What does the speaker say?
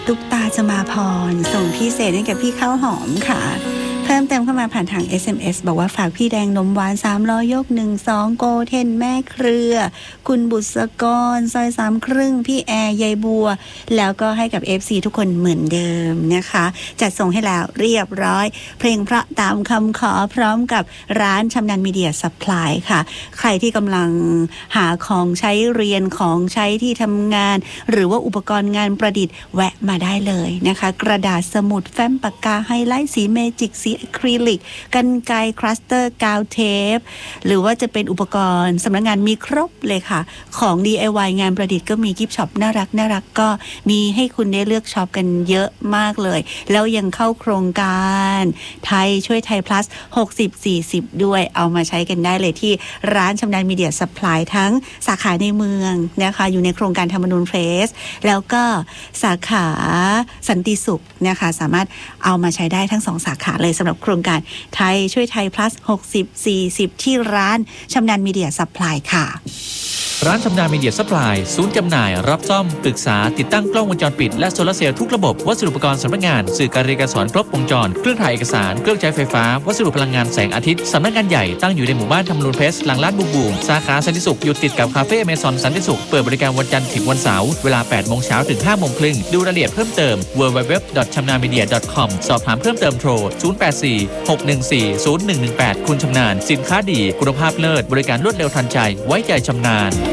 ตุ๊กตาจะมาพรส่งพิเศษให้กับพี่ข้าวหอมค่ะเพิ่มเติมเข้ามาผ่านทาง SMS บอกว่าฝากพี่แดงนมหวาน3ล้อยก12โกเทนแม่เครือคุณบุษกรซอย3ครึ่งพี่แอร์ยายบัวแล้วก็ให้กับ FC ทุกคนเหมือนเดิมนะคะจัดส่งให้แล้วเรียบร้อยเพลงเพราะตามคำขอพร้อมกับร้านชำนาญมีเดียซัพพลายค่ะใครที่กำลังหาของใช้เรียนของใช้ที่ทำงานหรือว่าอุปกรณ์งานประดิษฐ์แวะมาได้เลยนะคะกระดาษสมุดแฟ้มปากกาไฮไลท์สีเมจิกสีอะคริลิกกรรไกรคลัสเตอร์กาวเทปหรือว่าจะเป็นอุปกรณ์สำนักงานมีครบเลยค่ะของ DIY งานประดิษฐ์ก็มีกิฟต์ช็อปน่ารักก็มีให้คุณได้เลือกช็อปกันเยอะมากเลยแล้วยังเข้าโครงการไทยช่วยไทย plus 60-40 ด้วยเอามาใช้กันได้เลยที่ร้านชำนาญมีเดียซัพพลายทั้งสาขาในเมืองนะคะอยู่ในโครงการธรรมนูญเพรสแล้วก็สาขาสันติสุขนะคะสามารถเอามาใช้ได้ทั้ง2สาขาเลยสำหรับโครงการไทยช่วยไทย plus 60-40 ที่ร้านชำนาญมีเดียซัพพลายค่ะร้านชำนาญมีเดียซัพพลายศูนย์จำหน่ายรับซ่อมปรึกษาติดตั้งกล้องวงจรปิดและโซลาร์เซลล์ทุกระบบวัสดุอุปกรณ์สำนักงานสื่อการเรียนการสอนครบวงจรเครื่องถ่ายเอกสารเครื่องใช้ไฟฟ้าวัสดุพลังงานแสงอาทิตย์สำนักงานใหญ่ตั้งอยู่ในหมู่บ้านธรรมนูญเพรสหลังร้านบูมสาขาสันติสุขอยู่ติดกับคาเฟ่อเมซอนสันติสุขเปิดบริการวันจันทร์ถึงวันเสาร์เวลา 8 โมงเช้าถึง 5 โมงครึ่งดูรายละเอียดเพิ่มเติม www.chamnamedia.com สอบถามเพิ่มเติมโทร084-614-0118คุณชำนาญสินค้าดีคุณภาพเลิศบริการรวดเร็วทันใจไว้ใจชำนาญ